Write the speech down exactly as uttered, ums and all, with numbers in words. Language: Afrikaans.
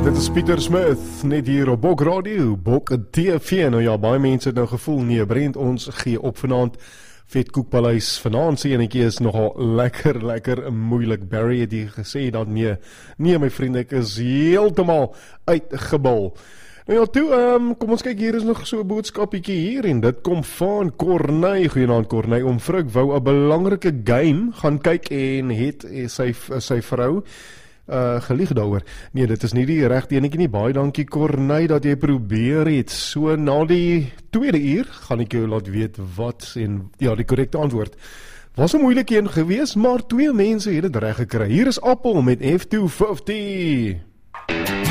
Dit is Pieter Smith, net hier op Bok Radio, Bok T V. Nou ja, baie mense het nou gevoel, nee, Brent, ons gee op vanaand. Vetkoekpaleis vanaand se enetjie is nogal lekker, lekker moeilik. Barry het hier gesê dat nee, nee my vriend, ek is heeltemal uitgebal. Nou ja, toe, um, kom ons kyk, hier is nog so 'n boodskapietjie hier, en dit kom van Corneille. Goeienaand Corneille, om Frik wou 'n belangrike game gaan kyk en het sy, sy vrou Uh, gelieg daaroor. Nee, dit is nie die regte enetjie nie. Baie dankie Corneille dat jy probeer het. So na die tweede uur gaan ek jou laat weet wat en ja, die korrekte antwoord. Was 'n moeilike een gewees, maar twee mense het dit reg gekry. Hier is Appel met F two fifty.